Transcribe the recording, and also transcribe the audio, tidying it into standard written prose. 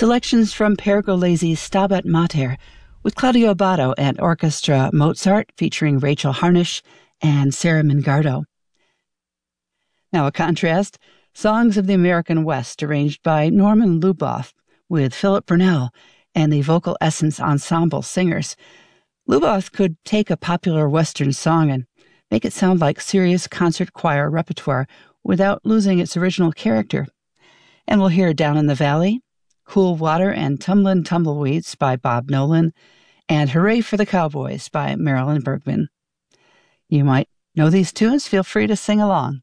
selections from Pergolesi's Stabat Mater with Claudio Abbado and Orchestra Mozart featuring Rachel Harnish and Sarah Mingardo. Now a contrast, Songs of the American West arranged by Norman Luboff with Philip Burnell and the Vocal Essence Ensemble singers. Luboff could take a popular Western song and make it sound like serious concert choir repertoire without losing its original character. And we'll hear Down in the Valley, Cool Water and Tumblin' Tumbleweeds by Bob Nolan, and Hooray for the Cowboys by Marilyn Bergman. You might know these tunes. Feel free to sing along.